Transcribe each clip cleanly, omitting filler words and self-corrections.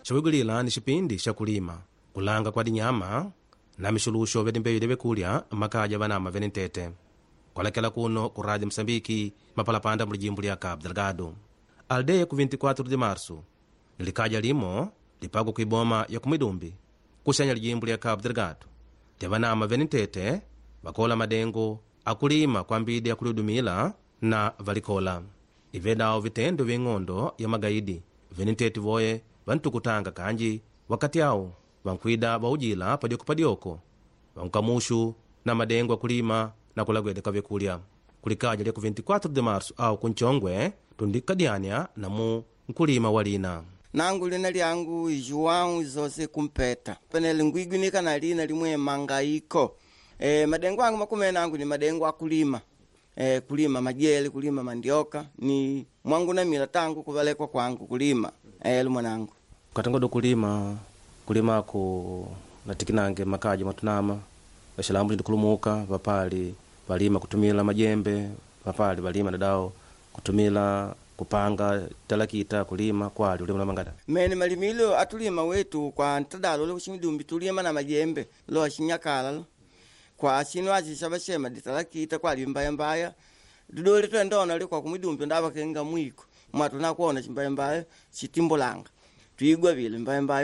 chawigulila ni chipindi cha kulima kulanga kwa dinyama na mixuluxo vya dimbeyu dyekulya makaja vanama venentete kwalekela kuno ku Rádio Moçambique mapalapanda mu lijimbo lya Cabo Delgado. Aldeia ku 24 de março lilikaja limo lipagwa kuiboma ya kumwidumbi kuxanya lijimbo lya Cabo Delgado lyavanama venentete vakola madengo akulima kwa mbidi akulidumila na valikola ivedawo vitendo vyeng'ondo ya magaidi venentete voye vantukutanga kanji wakati awo vankwida vaujila padyoko vankamuxu na madengo akulima na kulagwedeka vyakulya kulikaja lya ku 24 de março au kunchongwe tundikadianya namu nkulima walina nangu lina lyangu João José Kumpeta penele ngwigunika na lina limwe mangaiko. Madengo angu makumena angu ni madengo akulima. Kulima majeli, kulima mandioka ni mwangu na mila tangu kuvalekwa kwangu kulima lumwanangu katangodo kulima ku natikinange makaji matunama bashilambu ndikulumuka vapali valima kutumila majembe vapali valima dadao kutumila kupanga talakita kulima kwali ulima mangada mene malimilo atulima wetu kwa ntadalo lo kushimidumbi tulima na majembe lo shinyakala kwa sino azishabashema ditalakita kwali mbaya dudole twendona liko kumidumbi ndaba kenga mwiko mwatu nakuona chimbaya chitimbolanga twigwa vile mbaya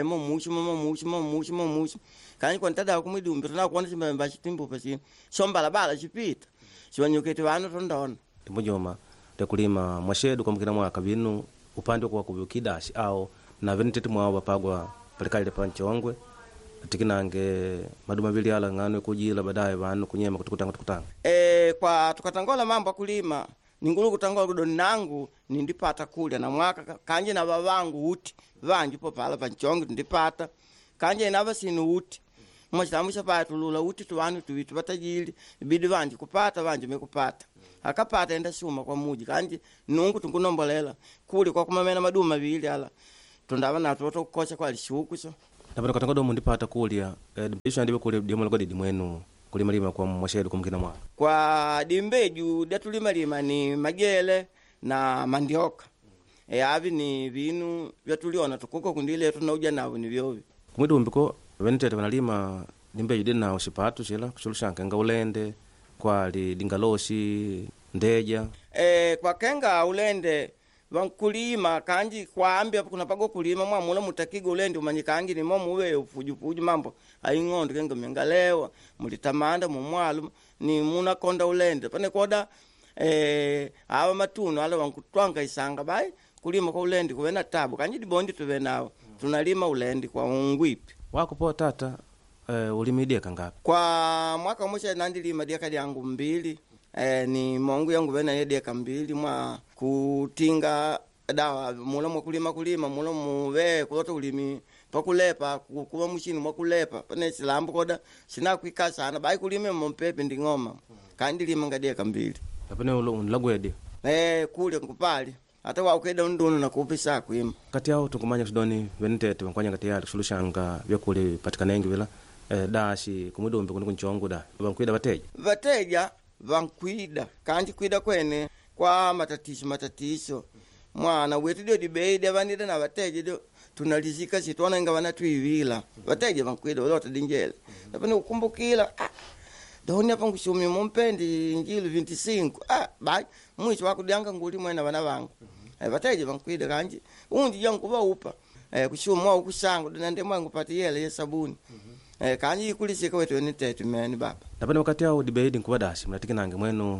momushi kanyi kwa ntadalo kumidumbi tunakuona chimbaya chitimbo pasi sombala bala chipita chibanyukete vanu tondona timbojoma kulima mwashedu kwa mkina mwaka vinu upande kwa kuvyukidashi au na venitete mwao vapagwa palikali panchongwe tikinange maduma vili ala ngano kujila baadaye vanu kunyema kutukutanga kwa tukatangola mambo kulima ningulu kutangola kudoni nangu nindipata kulya na mwaka kanje na babangu uti vanji popala panchongwe ndipata kanje na basinu uti mwachitamusha patulula uti tuwanu tuwitu batajili bidi vanji kupata vanji mekupata akapata enda suma kwa muji kanji nungu tungunombolela kuli kwa kumamena maduma vili ala tundava na toto kukocha kwa lishuku so napata katangodo mundipata kulya bisho ndibe kulya dyomologo didi mwenu kulima lima kwa mwashedu kumkina mwa kwa dimbeju datulima lima ni magele na mandioka avi ni vinu vyatuliona tukuko kundile tunauja navo ni vyovi kumwidumbiko venitete vanalima dimbeju dina usipatu chila kuchulushanka nga ulende kwali dingaloshi ndeja kwa kenga ulende vankulima kanji kwambia kuna pago kulima mwamula mutakiga ulende umanyikangi ni momu uwe ufuju mambo aing'ondo kenga mengalewa mulitamanda mumwalu ni muna konda ulende pane koda awa matuno ala wankutwanga isanga bai kulima kwa ulende kuwena tabu kanji dibondi tuwe nao tunalima ulende kwa ungwipi wako po tata ulimidia kangapi kwa mwaka mwisha nandilima diaka yangu 2 ni mongu yangu vena yediaka 2 mwa kutinga dawa mula mwa kulima mula muwe kulota ulimi pakulepa kuwa mushini mwa kulepa pane silambu koda sina kuika sana bai kulime mompepe ndingoma kandi lima ngadiaka 2 apane unlagwedi kule nkupali hata waukeda undunu na kupisa kuima kati yao tukumanya sidoni venitete wankwanya kati yali sulushanga vyakuli patikanengi vila dashi kumudumbi kuni kunchongo da vankwida vateja vankwida kanji kwida kwene kwa matatizo mwana wetu dio dibeide vanida na vateja dio tunalizika situona inga vanatuivila vateja vankwida walota dinjele napani ukumbukila doni hapa ngushumi mumpendi njilu 25 bai mwisho wakudianga nguli mwena vana vangu vateja vankwida kanji undi yangu vaupa kushuma wa ukusangu nande mwangu pati yele ya sabuni kanji kulisika wetu wenitetu meni baba napani wakati hao dibeidi nkubadashi mnatikinange mwenu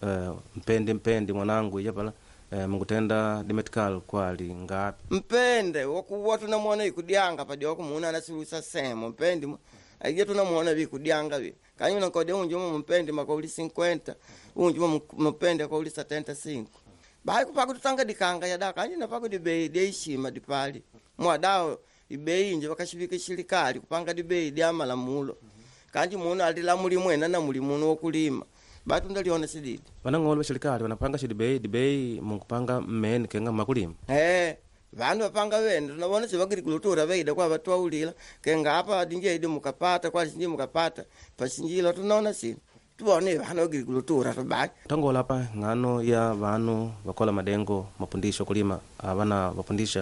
mpendi mwanangu yapala mungutenda dimetikal kwali ngapi mpende wakuwa tunamuona ikudianga padi wako muuna nasirusa semo mpendi aije tunamuona vikudianga vi kanyi unankode unjuma mpende makauli 50 unjuma mpende kauli 75 bai kupaka tutanga dikanga ya daka kanyi napako dibeidi ishima dipali mwadao ibei nje vakashivika shirikali kupanga dibeidi amala mulo kanji muuna alila muli mwena na muli muno wokulima batu ndaliona sididi vanang'olo vashirikali vanapanga shidibei mungupanga mmene kenga makulima vandu vapanga vene tunavona sivagirikulutura veida kwa vatwaulila kenga apa dinjeidi mukapata kwa sinji mukapata pasinjila tunaona sini tuone vanu vagirikulutura tubai tangola apa ng'ano ya vanu vakola madengo mapundisho kulima vana vapundisha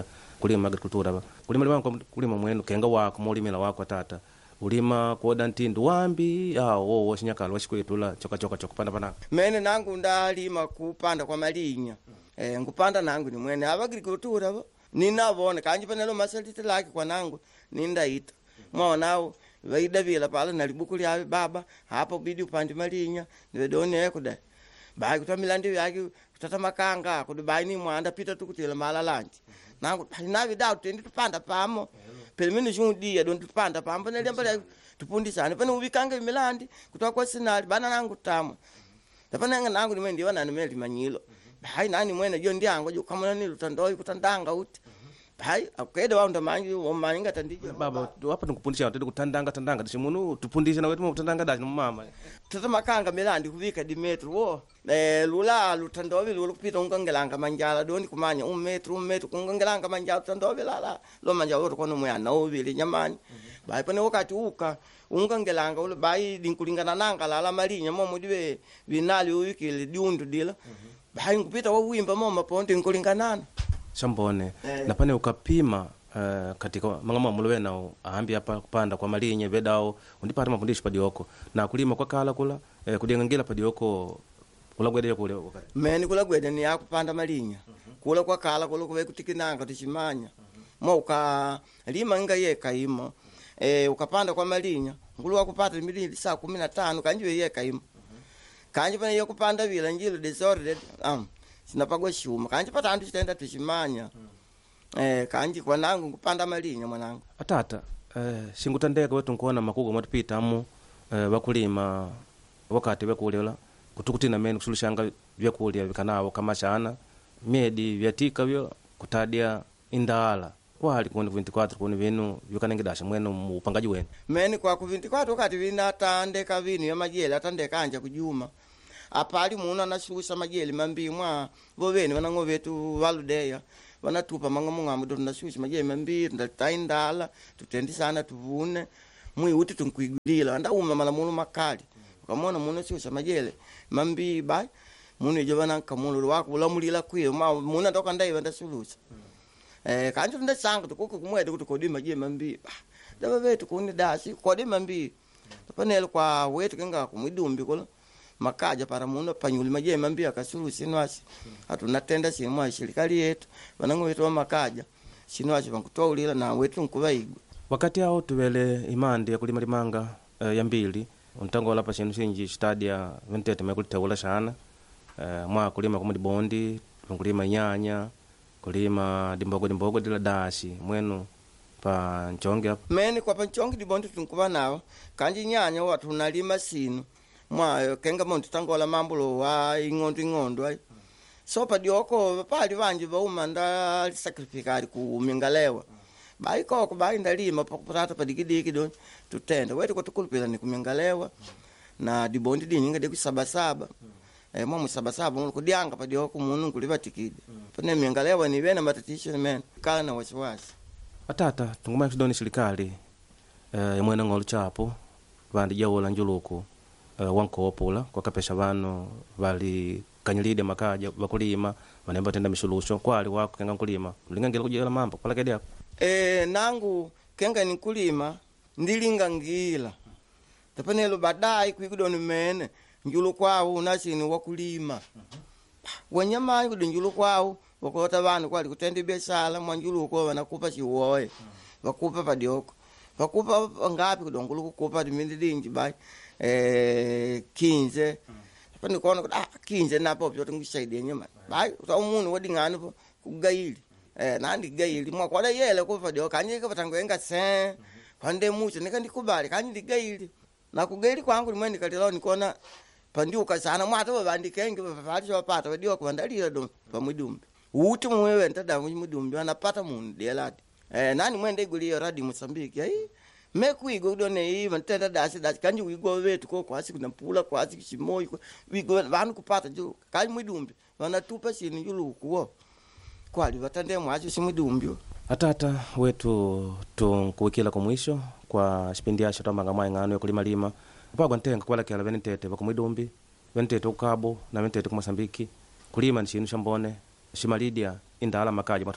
kulima agricultura ba kulima libango kulima mwenu kenga wako molimela wako atata ulima kuoda ntindu wambi wo woshinyakalo washikwitula choka chokupanda panaka mene nangu ndalima kupanda kwa malinya ngupanda nangu ni mwene aba agricultura ba ninabone kanji panelo masaliti laki kwa nangu nindaita mwanao vaidavila pala nalibuku lyawe baba hapo bidi upande malinya nivedone kuda bai kutamilandi yake kutata makanga kuti bai ni mwanda pita tukutila mala lanji nangu navi dau tendi tupanda pamo pelimini jundia don tupanda pambo nelemba tupundisana pane ubikanga milandi kutoka kwa sinali bana nangu tamo tapana nangu nimwe ndiwa nani meli manyilo bai nani mwene jo ndiango jo kama nani lutandoi kutandanga uti bai akede wa ndamanyi wa manyinga tandije baba hapa nikupundisha tende kutandanga dishimunu tupundisha na wetu kutandanga dashi mama tata makanga milandi kubika dimetro wo lula lutandovi lulu kupita ungangelanga manjala doni kumanya metro kungangelanga manjala tandovi la lo manjala woto kono mwana ovili nyamani bai pane wakati uka ungangelanga ule bai dinkulingana nanga la malinya momo diwe binali uwikili diundu dila bai ngupita wa wimba moma ponde nkulinganana shambone na pane ukapima katika mangama mulwe nao ahambi hapa kupanda kwa malinye vedao undipata mafundisho padioko na kulima kwa kala kula kudengangila padioko kulagwede kule wakati meni kulagwede ni yakupanda malinya kula kwa kala kula kuwe kutikinanga tushimanya mo uka lima nga yeka imo ukapanda kwa malinya ngulu wakupata milili saa 15 kanjiwe yeka imo kanji pane yakupanda vila njilo disordered sinapagwa shuma kanji pata antu chitenda tushimanya kanji kwa nangu kupanda malinya mwanangu atata shingutandeka wetu nkuona makugo matupita amu bakulima wakati bekulela kutukutina meni kusulushanga vyakulya vikanawo kama shana miedi vyatika vyo kutadia indala kwali kundi 24 kundi vinu vyukanengedasha mwenu mupangaji wenu meni kwa ku 24 wakati vina tandeka vinu ya majeli atandeka anja kujuma apali muna nasusa majeli mambimwa voveni vanango vetu valudeya vanatupa mangamungamu ndo nasusa majeli mambiri ndataindala tutendisana tuvune mwi uti tunkuigulila ndauma malamulo makali ukamona muna susa majeli mambi bai muna jovana kamulu wako ulamulila kwiyo muna ndoka ndaiva ndasulusa kanjo ndasanga tukuku kumwede kuti kodi majeli mambi dava vetu kuni dasi kodi mambi tapanelo kwa wetu kenga kumwidumbi kola makaja para muno panyuli maje mambia kasulu sinwasi atunatenda simwa serikali yetu banango wetu wa makaja sinwasi bankutoulira na wetu nkubaigwa wakati hao tuwele imandi ya kulima limanga ya mbili untango lapa chinu sinji stadia ventete mekulitawula shana mwa kulima kumudi bondi kulima nyanya kulima dimbogo dila dashi mwenu pa nchonge hapo meni kwa pa nchonge dibondi tunkuba nao kanji nyanya watu nalima sinu mwa kenga monti tangola mambulo wa ingondo ai sopa dioko pali vanji vauma nda sacrificari ku mingalewa bai koko bai ndalima pakupata padigidiki don tutenda wetu kutukulupila ni kumingalewa na dibondi dininga de kusabasaba mwa sabasaba mu kudianga padioko munu kuliva tikidi pane mingalewa ni vena matatisho men kala na wasiwasi atata tunguma kidoni serikali mwena ngolu chapo vandi jawola njuluko wankopula kwa kapesha vano vali kanyilide makaja bakulima vanemba tenda misuluso kwali wako kenga kulima lingangela kujela mambo pala kedi hapo nangu kenga ni kulima ndilingangila tapanelo badai kwikudoni mene njulu kwao nasini wakulima wanyama kudu njulu kwao wakota vanu kwali kutendi besala mwanjulu kwa wanakupa chiwoe wakupa padioko wakupa ngapi kudongulu kukupa dimindinji bai 15 pani kona kuti 15 napo pyo tungisaidia nyama bai umuntu wadingana po kugaili nandi gaili mwakwala yele kufa dio kanyika patangoenga se pande mucho nikandikubali kanyi gaili na kugaili kwangu limweni kalilo nikona pandiuka sana mwato bandikenge bafali chopata wadio kuandalira do pamudumbi uti mwewe ntada mudumbi anapata mundu delati nani mwende igulio radi Mozambique ai mekuigo done iva ntenda dasi kanji wigo wetu ko kwasi kuna mpula kwasi kishimoi wigo vanu kupata jo kanji mwidumbi vanatupa sini yulu kuwo kwali vatande mwacho simwidumbi atata wetu tunkuwikila kwa mwisho kwa kipindi yasho tamanga mwa ngano ya kulima lima upagwa ntenga kwala kala venitete bakumwidumbi venitete ukabo na venitete ku Mozambique kulima ni shinu shambone shimalidia indala makaji matunama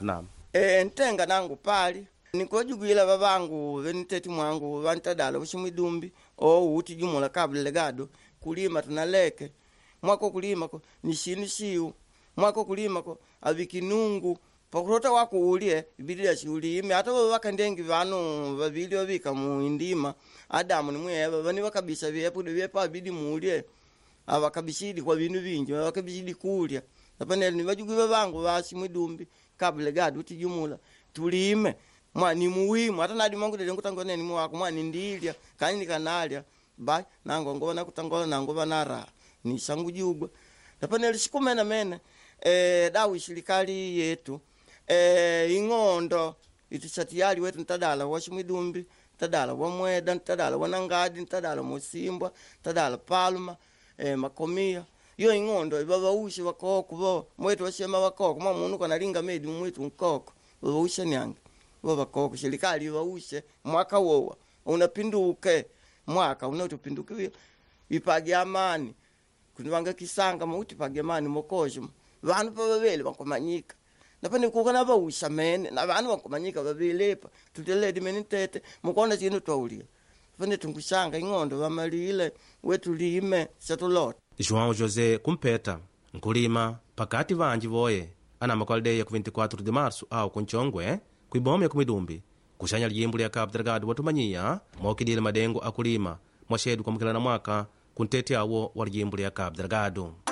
ntenga nangu pali nikojugwila babangu veniteti mwangu vantadala ushimwidumbi uti jumula Cabo Delgado kulima tunaleke mwako kulima ko nishini shiu mwako kulima ko avikinungu pakurota wako ulie ibidila shiulime hata waka ndengi vanu vabili wabika muindima Adamu ni mweba vani wakabisa vyepude vyepa abidi muulie avakabishidi kwa vinu vingi wakabishidi kulia napaneli nivajugwiba bangu vashimwidumbi Cabo Delgado uti jumula tulime mwani muhimu hata nadi mwangu dele ngutangoneni mwako mwani ndilya kanini kanalya bai nango ngona kutangola nango banara ni sangu jugwa napaneli sikumena mene dawi shirikali yetu ingondo itishatiyali wetu ntadala washimwidumbi ntadala wamweda ntadala wanangadi ntadala musimbwa ntadala Palma makomia yo ingondo baba ushi wakoko bo mwetu washema wakoko mwa munu kanalinga medi mwetu nkoko baba usha nyange baba koko shirikali baushe mwaka wowa unapinduke mwaka unatupindukiwe ipage amani kunivanga kisanga mauti page amani mokosho vanhu pavavele vankomanyika napane kukana bausha mene na vanhu vankomanyika vavelepa tuteledi mene tete mukona chino twaulia vane tungushanga ingondo vamalile wetu lime satulota João José Kumpeta nkulima pakati vanji voye anama kwa aldeia ku 24 de março au kunchongwe kuibome ya kumidumbi kushanya lijimbo lya Cabo Delgado watumanyia mwaukidile madengo akulima mwashedu kwa mkilana mwaka kuntete awo wa lijimbo lya Cabo Delgado.